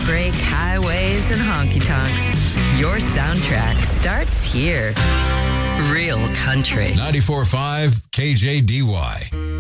heartbreak, highways, and honky tonks. Your soundtrack starts here. Real country. 94.5 KJDY.